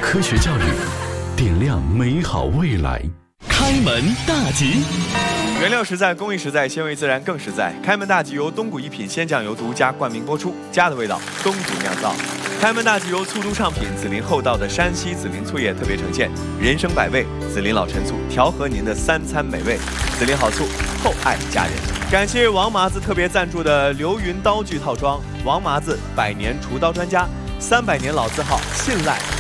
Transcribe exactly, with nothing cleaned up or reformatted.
科学教育，点亮美好未来。开门大吉。 原料实在，工艺实在，鲜味自然更实在。开门大吉由东谷一品鲜酱油独家冠名播出，家的味道，东谷酿造。开门大吉由醋都上品紫林厚道的山西紫林醋业特别呈现，人生百味，紫林老陈醋调和您的三餐美味。紫林好醋，厚爱家人。感谢王麻子特别赞助的流云刀具套装，王麻子百年厨刀专家，三百年老字号，信赖